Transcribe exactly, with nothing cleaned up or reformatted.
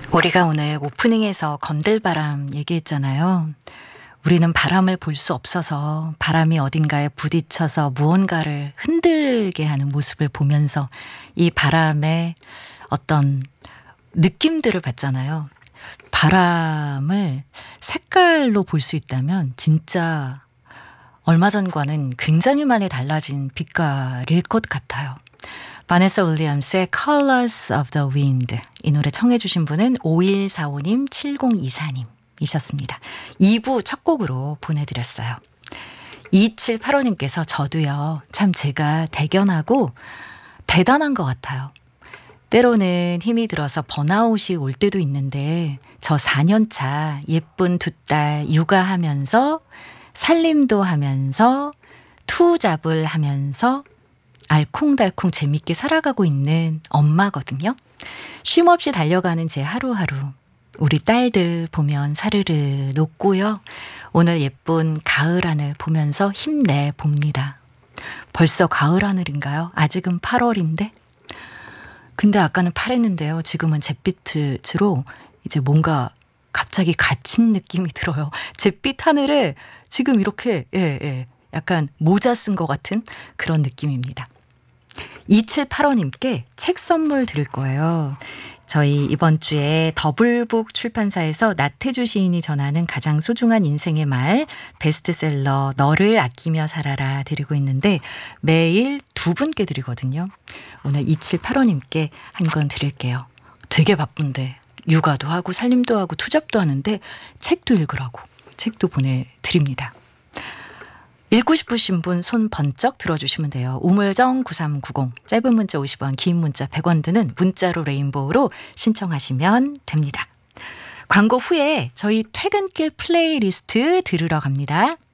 우리가 오늘 오프닝에서 건들바람 얘기했잖아요. 우리는 바람을 볼 수 없어서 바람이 어딘가에 부딪혀서 무언가를 흔들게 하는 모습을 보면서 이 바람의 어떤 느낌들을 봤잖아요. 바람을 색깔로 볼 수 있다면 진짜 얼마 전과는 굉장히 많이 달라진 빛깔일 것 같아요. 바네사 윌리엄스의 Colors of the Wind, 이 노래 청해 주신 분은 오일사오 님, 칠공이사 님이셨습니다. 이 부 첫 곡으로 보내드렸어요. 이칠팔오 님께서 저도요, 참 제가 대견하고 대단한 것 같아요. 때로는 힘이 들어서 번아웃이 올 때도 있는데 저 사 년 차 예쁜 두 딸 육아하면서 살림도 하면서 투잡을 하면서 알콩달콩 재밌게 살아가고 있는 엄마거든요. 쉼없이 달려가는 제 하루하루 우리 딸들 보면 사르르 녹고요. 오늘 예쁜 가을 하늘 보면서 힘내봅니다. 벌써 가을 하늘인가요? 아직은 팔월인데? 근데 아까는 파랬는데요. 지금은 잿빛으로 이제 뭔가 갑자기 갇힌 느낌이 들어요. 잿빛 하늘에 지금 이렇게 예, 예, 약간 모자 쓴 것 같은 그런 느낌입니다. 이칠팔오 님께 책 선물 드릴 거예요. 저희 이번 주에 더블북 출판사에서 나태주 시인이 전하는 가장 소중한 인생의 말 베스트셀러 너를 아끼며 살아라 드리고 있는데 매일 두 분께 드리거든요. 오늘 이칠팔오 님께 한 권 드릴게요. 되게 바쁜데 육아도 하고 살림도 하고 투잡도 하는데 책도 읽으라고 책도 보내드립니다. 읽고 싶으신 분 손 번쩍 들어주시면 돼요. 우물정 구삼구공, 짧은 문자 오십 원, 긴 문자 백 원 드는 문자로 레인보우로 신청하시면 됩니다. 광고 후에 저희 퇴근길 플레이리스트 들으러 갑니다.